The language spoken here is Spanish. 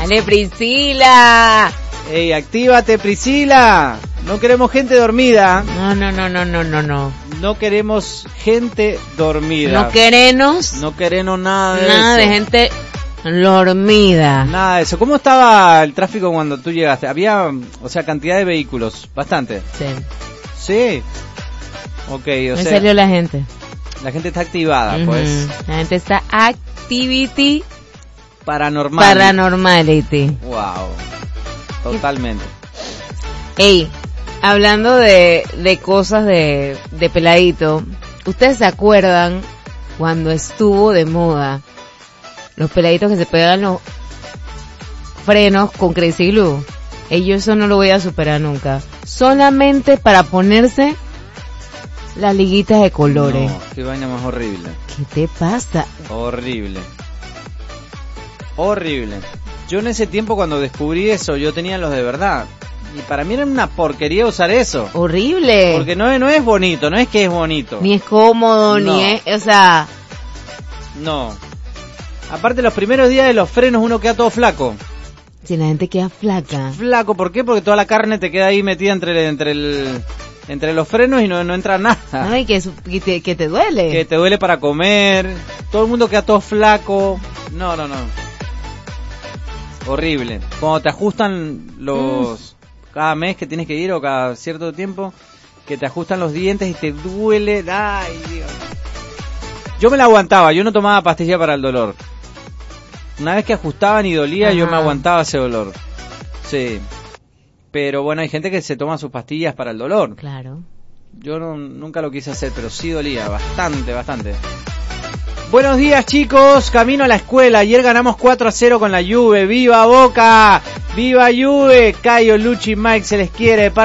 Dale, Priscila. Ey, actívate, Priscila. No queremos gente dormida. No. No queremos gente dormida. No queremos nada de nada eso. de gente dormida. Nada de eso. ¿Cómo estaba el tráfico cuando tú llegaste? Había, cantidad de vehículos, bastante. Sí. Sí. Ok, Me salió la gente. La gente está activada, pues. La gente está activity paranormality. paranormality. Wow. Totalmente. Ey, hablando de cosas de peladito, ¿ustedes se acuerdan cuando estuvo de moda los peladitos que se pegan los frenos con Crazy Glue? Yo eso no lo voy a superar nunca. Solamente para ponerse las liguitas de colores. No, qué vaina más horrible. ¿Qué te pasa? Horrible. Yo en ese tiempo cuando descubrí eso, yo tenía los de verdad. Y para mí era una porquería usar eso. Horrible. Porque no es bonito, no es que es bonito. Ni es cómodo, No. ni es, o sea... No. Aparte los primeros días de los frenos uno queda todo flaco. Si la gente queda flaca. Flaco, ¿por qué? Porque toda la carne te queda ahí metida entre los frenos y no entra nada. No, y que te duele. Que te duele para comer. Todo el mundo queda todo flaco. No. Horrible. Cuando te ajustan los... Cada mes que tienes que ir o cada cierto tiempo, que te ajustan los dientes y te duele. Ay, Dios. Yo me la aguantaba, yo no tomaba pastilla para el dolor. Una vez que ajustaban y dolía, Ajá. yo me aguantaba ese dolor. Sí. Pero bueno, hay gente que se toma sus pastillas para el dolor. Claro. Yo nunca lo quise hacer, pero sí dolía, bastante. Buenos días, chicos, camino a la escuela. Ayer ganamos 4-0 con la Juve. ¡Viva Boca! ¡Viva Juve! Cayo, Luchi, Mike, se les quiere.